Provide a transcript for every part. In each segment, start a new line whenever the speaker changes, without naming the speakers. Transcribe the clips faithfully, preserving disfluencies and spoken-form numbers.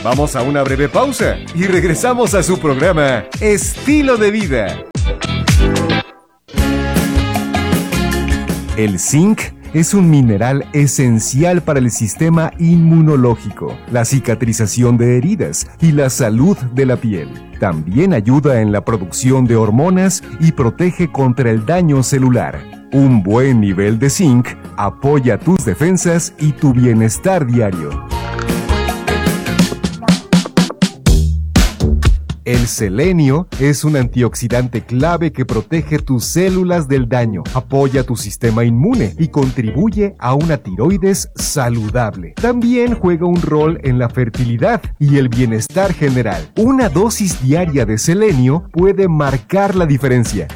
Vamos a una breve pausa y regresamos a su programa Estilo de Vida. El zinc es un mineral esencial para el sistema inmunológico, la cicatrización de heridas y la salud de la piel. También ayuda en la producción de hormonas y protege contra el daño celular. Un buen nivel de zinc apoya tus defensas y tu bienestar diario. El selenio es un antioxidante clave que protege tus células del daño, apoya tu sistema inmune y contribuye a una tiroides saludable. También juega un rol en la fertilidad y el bienestar general. Una dosis diaria de selenio puede marcar la diferencia.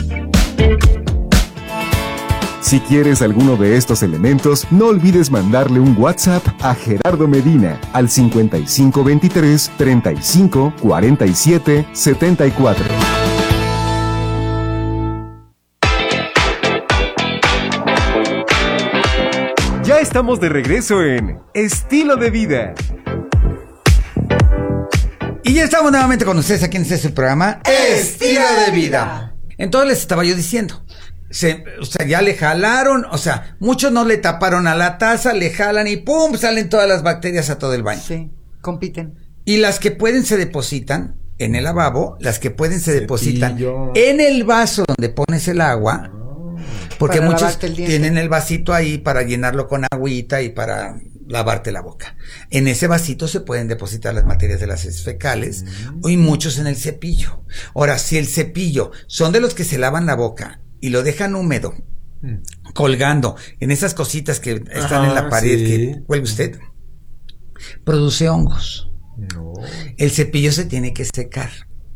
Si quieres alguno de estos elementos, no olvides mandarle un WhatsApp a Gerardo Medina al cincuenta y cinco veintitrés, treinta y cinco, cuarenta y siete, setenta y cuatro. Ya estamos de regreso en Estilo de Vida.
Y ya estamos nuevamente con ustedes aquí en este programa Estilo de Vida. Entonces les estaba yo diciendo, Se, o sea, ya le jalaron, o sea, muchos no le taparon a la taza, le jalan y ¡pum! Salen todas las bacterias a todo el baño.
Sí, compiten.
Y las que pueden se depositan en el lavabo, las que pueden se
Cepillo.
depositan en el vaso donde pones el agua, porque
Para
muchos
lavarte el diente.
tienen el vasito ahí para llenarlo con agüita y para lavarte la boca. En ese vasito se pueden depositar las materias de las heces fecales, mm. y muchos en el cepillo. Ahora, si el cepillo son de los que se lavan la boca y lo dejan húmedo, mm. colgando en esas cositas que están Ajá, en la pared, sí. que cuelga usted, produce hongos. No. El cepillo se tiene que secar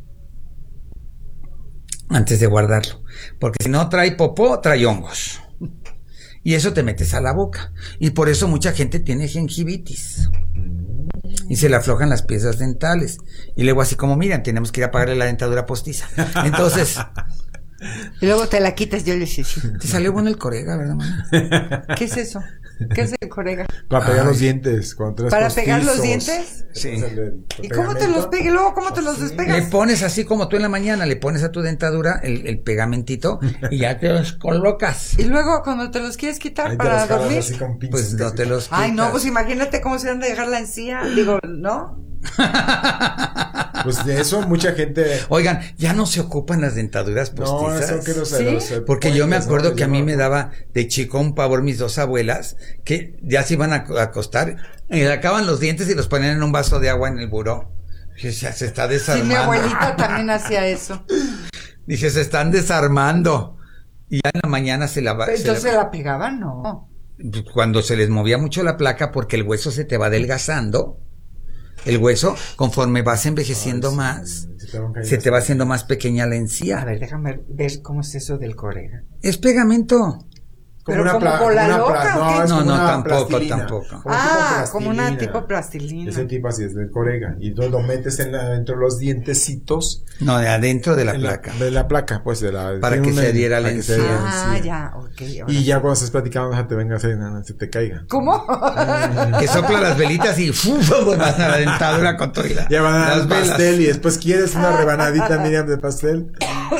antes de guardarlo, porque si no trae popó, trae hongos. Y eso te metes a la boca. Y por eso mucha gente tiene gingivitis. Y se le aflojan las piezas dentales. Y luego así como, miren, tenemos que ir a pagarle la dentadura postiza. Entonces...
Y luego te la quitas, yo le decía.
Te salió bueno el corega, ¿verdad, mamá?
¿Qué es eso? ¿Qué es el corega?
Para pegar Ay. los dientes.
¿Para postizos. pegar los dientes?
Sí.
¿Y cómo te los pegas? Luego, ¿cómo te los despegas?
Le pones así como tú en la mañana, le pones a tu dentadura el, el pegamentito y ya te los colocas.
Y luego, cuando te los quieres quitar Ahí para dormir,
pues no te los quitas.
Ay, no, pues imagínate cómo se han de dejar la encía. Digo, ¿no?
Pues de eso mucha gente.
Oigan, ya no se ocupan las dentaduras postizas.
No, eso que no se,
¿Sí?
no se
Porque yo me acuerdo
no,
que a mí
no.
me daba de chico un pavor mis dos abuelas, que ya se iban a acostar y le sacaban los dientes y los ponían en un vaso de agua en el buró. Dije, ya se está desarmando.
Sí, mi abuelita también hacía eso.
Dije, se están desarmando. Y ya en la mañana se la...
Entonces
se
la, la pegaban, ¿no?
Cuando se les movía mucho la placa, porque el hueso se te va adelgazando. El hueso, conforme vas envejeciendo Ay, sí, más, se, se te va haciendo más pequeña la encía.
A ver, déjame ver cómo es eso del corega.
Es pegamento.
Pero como con la loca,
no,
no, no,
una
tampoco,
plastilina.
tampoco.
Como ah, como una tipo plastilina.
Ese tipo así es del corega. Y entonces lo metes en la, dentro de los dientecitos.
No, de adentro de la placa.
La, de la placa, pues de la.
Para que, una, se adhiera la encía.
Ah, ya, ok.
Y ya cuando estás platicando, no te venga a hacer nada, se te caiga.
¿Cómo?
Que sopla las velitas y ¡fuf! Vas a la dentadura con todo y la,
ya van a dar
las
pastel velas. Y después quieres una rebanadita, Miriam, de pastel.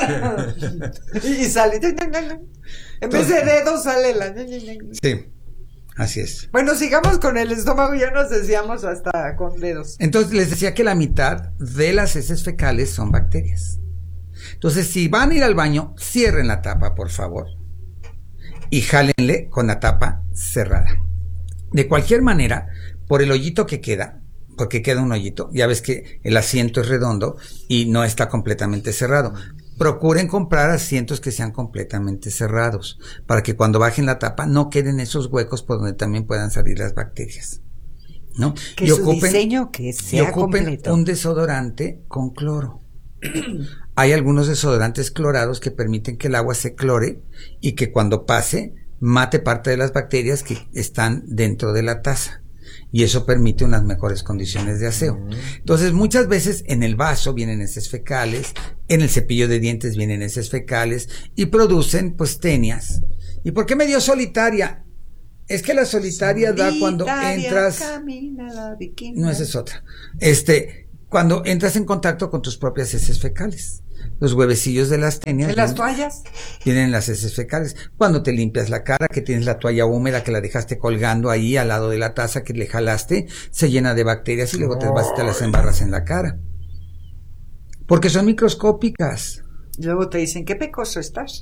Y sale. En vez de dedos sale la...
Sí, así es.
Bueno, sigamos con el estómago, ya nos decíamos hasta con dedos.
Entonces les decía que la mitad de las heces fecales son bacterias. Entonces si van a ir al baño, cierren la tapa, por favor. Y jálenle con la tapa cerrada. De cualquier manera, por el hoyito que queda, porque queda un hoyito, ya ves que el asiento es redondo y no está completamente cerrado. Procuren comprar asientos que sean completamente cerrados, para que cuando bajen la tapa no queden esos huecos por donde también puedan salir las bacterias, ¿no?
Que y su ocupen, diseño que sea
y ocupen
completo.
Un desodorante con cloro. Hay algunos desodorantes clorados que permiten que el agua se clore y que cuando pase mate parte de las bacterias que están dentro de la taza. Y eso permite unas mejores condiciones de aseo. Entonces, muchas veces en el vaso vienen heces fecales, en el cepillo de dientes vienen heces fecales y producen, pues, tenias. ¿Y por qué me dio solitaria? Es que la solitaria da cuando
Solitaria
entras.
camina la bikini.
No, esa es otra. Este, cuando entras en contacto con tus propias heces fecales. Los huevecillos de las tenias.
¿En las toallas?
Tienen las heces fecales. Cuando te limpias la cara, que tienes la toalla húmeda que la dejaste colgando ahí al lado de la taza que le jalaste, se llena de bacterias y luego te vas y te las embarras en la cara. Porque son microscópicas.
Luego te dicen, qué pecoso estás.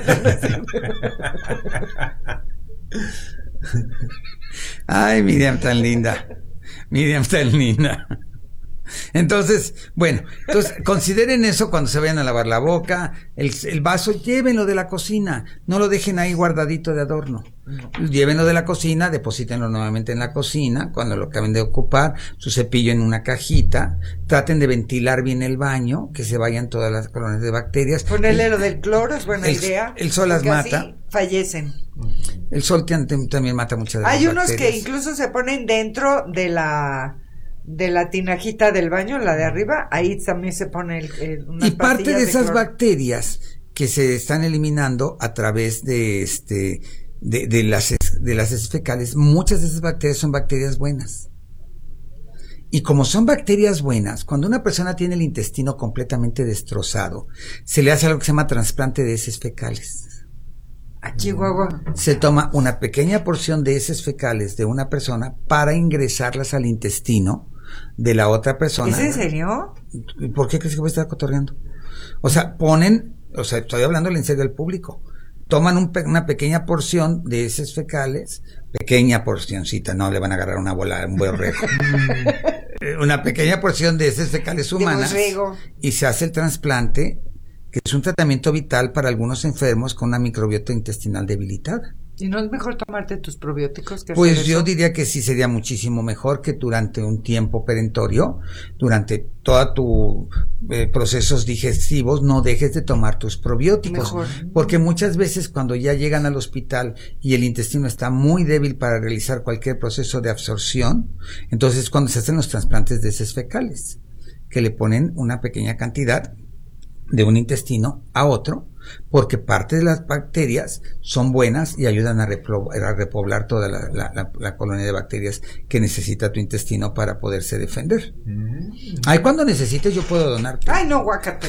Ay, Miriam tan linda. Miriam tan linda. Entonces, bueno, entonces consideren eso cuando se vayan a lavar la boca, el, el vaso, llévenlo de la cocina, no lo dejen ahí guardadito de adorno. No. Llévenlo de la cocina, deposítenlo nuevamente en la cocina, cuando lo acaben de ocupar, su cepillo en una cajita, traten de ventilar bien el baño, que se vayan todas las colonias de bacterias.
Ponerle lo del cloro es buena
el,
idea.
El sol las mata.
Así fallecen.
El sol también mata muchas de las
Hay
bacterias.
unos que incluso se ponen dentro de la de la tinajita del baño, la de arriba, ahí también se pone el, el, unas
y parte de, de esas
cloro.
Bacterias que se están eliminando a través de este de, de las de las heces fecales, muchas de esas bacterias son bacterias buenas. Y como son bacterias buenas, cuando una persona tiene el intestino completamente destrozado, se le hace algo que se llama trasplante de heces fecales.
A Chihuahua.
Se toma una pequeña porción de heces fecales de una persona para ingresarlas al intestino de la otra persona.
¿Es en serio?
¿Por qué crees que voy a estar cotorreando? O sea, ponen, o sea, estoy hablando en serio al público. Toman un, una pequeña porción de heces fecales, pequeña porcioncita, no le van a agarrar una bola, un borrego. Una pequeña porción de heces fecales humanas y se hace el trasplante, que es un tratamiento vital para algunos enfermos con una microbiota intestinal debilitada.
¿Y no es mejor tomarte tus probióticos que
Pues
hacer
yo
eso?
diría que sí sería muchísimo mejor que durante un tiempo perentorio, durante todos tus eh, procesos digestivos, no dejes de tomar tus probióticos.
Mejor.
Porque muchas veces cuando ya llegan al hospital y el intestino está muy débil para realizar cualquier proceso de absorción, entonces cuando se hacen los trasplantes de heces fecales, que le ponen una pequeña cantidad de un intestino a otro, porque parte de las bacterias son buenas y ayudan a, replo, a repoblar toda la, la, la, la colonia de bacterias que necesita tu intestino para poderse defender. Mm. Ay, cuando necesites yo puedo donarte.
Ay, no, guácate.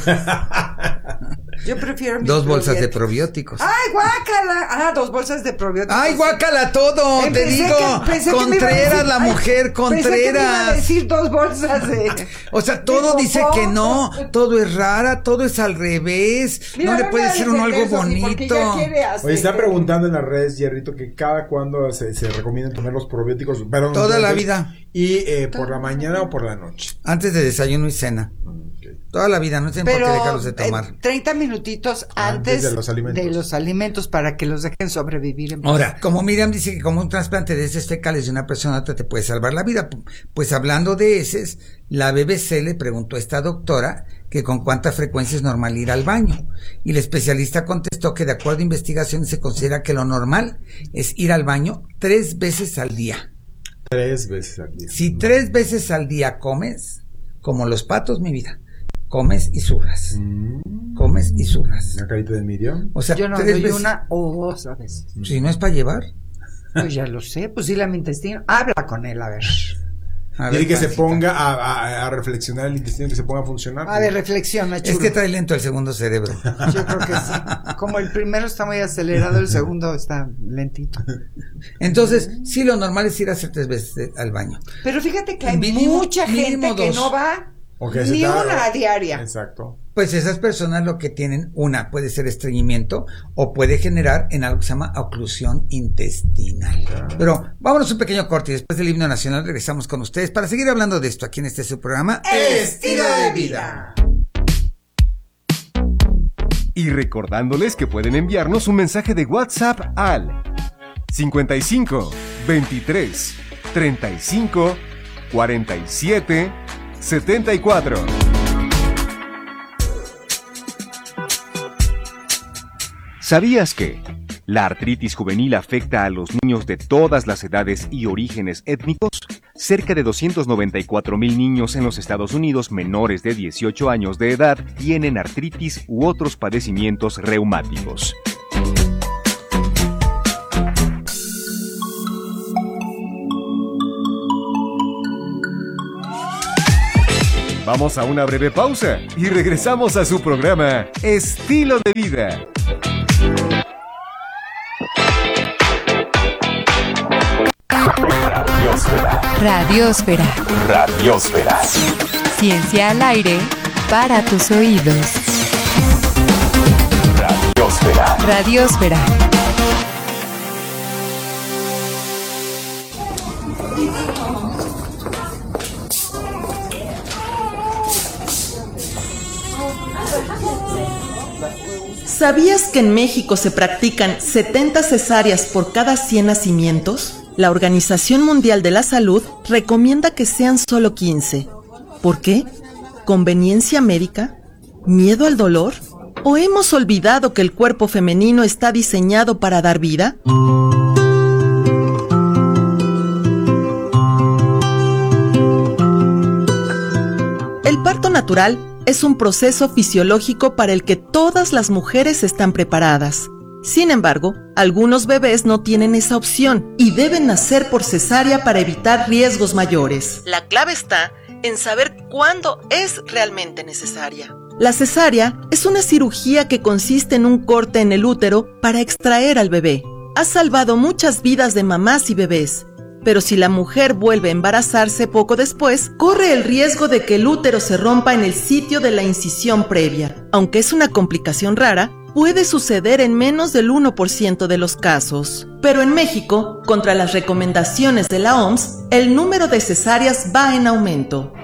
Yo prefiero mis
dos bolsas de probióticos.
Ay, guácala. Ah, dos bolsas de probióticos.
Ay, guácala todo, eh, te digo. Que, Contreras, decir, la mujer, ay, Contreras.
Pensé que me iba a decir dos bolsas de.
O sea, todo dice que no, todo es rara, todo es al revés. Mira, no le puede decir uno algo bonito.
Oye, está preguntando en las redes, Jerrito, que cada cuándo se, se recomiendan tomar los probióticos. Perdón,
toda la vida.
¿Y eh, por la mañana o por la noche?
Antes de desayuno y cena. Okay. Toda la vida, no tienen por qué dejarlos de tomar.
Eh, treinta minutitos antes, antes de, los de los alimentos para que los dejen sobrevivir. En
Ahora, como Miriam dice que como un trasplante de heces fecales de una persona a otra te puede salvar la vida, pues hablando de heces, la B B C le preguntó a esta doctora que con cuánta frecuencia es normal ir al baño. Y el especialista contestó que de acuerdo a investigaciones se considera que lo normal es ir al baño tres veces al día.
Tres veces al día.
Si tres veces al día comes, como los patos, mi vida, comes y zurras. Mm. Comes y zurras.
¿Una carita de Miriam?
O sea, yo no doy una o dos a veces.
Si no es para llevar.
Pues ya lo sé, pues dile a mi intestino. Habla con él, a ver.
A Quiere que se ponga a, a, a reflexionar el intestino, que se ponga a funcionar.
A ver, reflexiona, chulo.
Es que trae lento el segundo cerebro.
Yo creo que sí. Como el primero está muy acelerado, el segundo está lentito.
Entonces, sí, lo normal es ir a hacer tres veces al baño.
Pero fíjate que hay mínimo, mucha gente que no va okay, ni una da, diaria.
Exacto.
Pues esas personas lo que tienen, una, puede ser estreñimiento o puede generar en algo que se llama oclusión intestinal. Claro. Pero vámonos un pequeño corte y después del himno nacional regresamos con ustedes para seguir hablando de esto aquí en este su programa
Estilo de Vida.
Y recordándoles que pueden enviarnos un mensaje de WhatsApp al cincuenta y cinco, veintitrés, treinta y cinco, cuarenta y siete, setenta y cuatro. ¿Sabías que la artritis juvenil afecta a los niños de todas las edades y orígenes étnicos? Cerca de doscientos noventa y cuatro mil niños en los Estados Unidos menores de dieciocho años de edad tienen artritis u otros padecimientos reumáticos. Vamos a una breve pausa y regresamos a su programa Estilo de Vida.
Radiosfera.
Radiosfera.
Radiosfera.
Ciencia al aire para tus oídos.
Radiosfera.
Radiosfera.
¿Sabías que en México se practican setenta cesáreas por cada cien nacimientos? La Organización Mundial de la Salud recomienda que sean solo quince. ¿Por qué? ¿Conveniencia médica? ¿Miedo al dolor? ¿O hemos olvidado que el cuerpo femenino está diseñado para dar vida? El parto natural es un proceso fisiológico para el que todas las mujeres están preparadas. Sin embargo, algunos bebés no tienen esa opción y deben nacer por cesárea para evitar riesgos mayores. La clave está en saber cuándo es realmente necesaria. La cesárea es una cirugía que consiste en un corte en el útero para extraer al bebé. Ha salvado muchas vidas de mamás y bebés. Pero si la mujer vuelve a embarazarse poco después, corre el riesgo de que el útero se rompa en el sitio de la incisión previa. Aunque es una complicación rara, puede suceder en menos del uno por ciento de los casos. Pero en México, contra las recomendaciones de la O M S, el número de cesáreas va en aumento.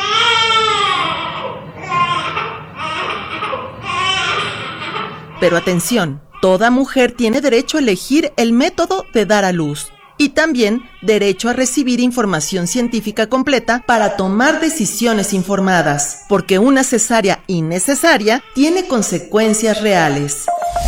Pero atención, toda mujer tiene derecho a elegir el método de dar a luz. Y también derecho a recibir información científica completa para tomar decisiones informadas, porque una cesárea innecesaria tiene consecuencias reales.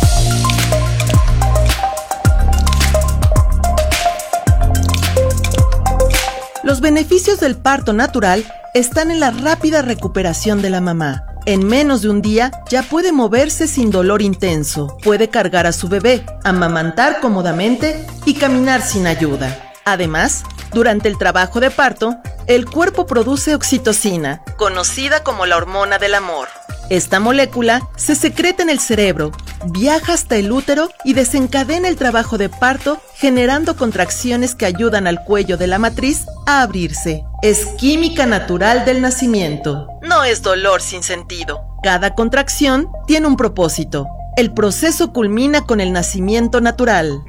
Los beneficios del parto natural están en la rápida recuperación de la mamá. En menos de un día ya puede moverse sin dolor intenso, puede cargar a su bebé, amamantar cómodamente y caminar sin ayuda. Además, durante el trabajo de parto, el cuerpo produce oxitocina, conocida como la hormona del amor. Esta molécula se secreta en el cerebro, viaja hasta el útero y desencadena el trabajo de parto, generando contracciones que ayudan al cuello de la matriz a abrirse. Es química natural del nacimiento. No es dolor sin sentido. Cada contracción tiene un propósito. El proceso culmina con el nacimiento natural.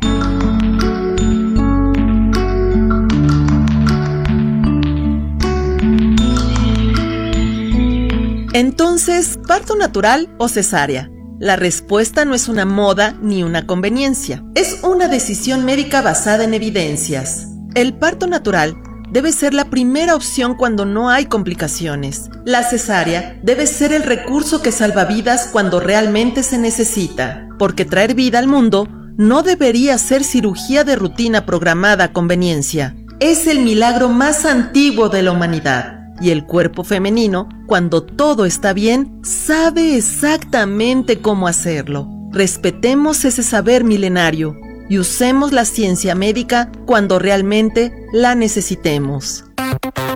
Entonces, ¿parto natural o cesárea? La respuesta no es una moda ni una conveniencia. Es una decisión médica basada en evidencias. El parto natural debe ser la primera opción cuando no hay complicaciones. La cesárea debe ser el recurso que salva vidas cuando realmente se necesita, porque traer vida al mundo no debería ser cirugía de rutina programada a conveniencia. Es el milagro más antiguo de la humanidad. Y el cuerpo femenino, cuando todo está bien, sabe exactamente cómo hacerlo. Respetemos ese saber milenario y usemos la ciencia médica cuando realmente la necesitemos.